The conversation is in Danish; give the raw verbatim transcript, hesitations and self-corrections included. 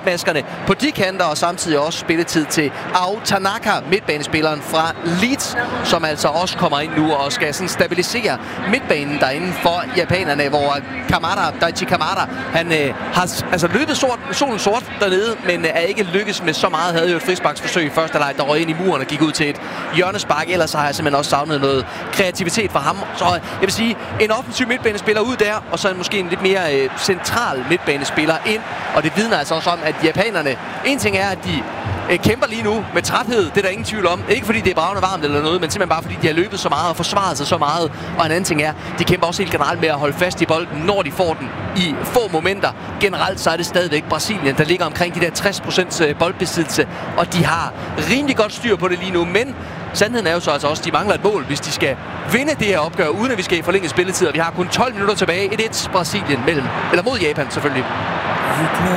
fedtmaskerne på de kanter, og samtidig også spilletid til Ao Tanaka, midtbanespilleren fra Leeds, som altså også kommer ind nu og skal sådan stabilisere midtbanen derinde for japanerne, hvor Kamada, Daichi Kamada, han øh, har altså løbet sort, solen sort dernede, men øh, er ikke lykkes med så meget. Havde jo et frisparksforsøg i første halvleg, der røg ind i muren og gik ud til et hjørnespark. Ellers har jeg simpelthen også savnet noget kreativitet fra ham. Så jeg vil sige, en offensiv midtbanespiller ud der, og så måske en lidt mere øh, central midtbanespiller ind. Og det vidner altså også om, at japanerne, en ting er, at de øh, kæmper lige nu med træthed, det er der ingen tvivl om. Ikke fordi det er bravende varmt eller noget, men simpelthen bare fordi de har løbet så meget og forsvaret sig så meget. Og en anden ting er, de kæmper også helt generelt med at holde fast i bolden, når de får den i få momenter. Generelt så er det stadigvæk Brasilien, der ligger omkring de der tres procent boldbesiddelse, og de har rimelig godt styr på det lige nu, men sandheden er jo så altså også, at de mangler et mål, hvis de skal vinde det her opgør, uden at vi skal i forlænget spilletid. Og vi har kun tolv minutter tilbage. et et Brasilien mellem, eller mod Japan selvfølgelig.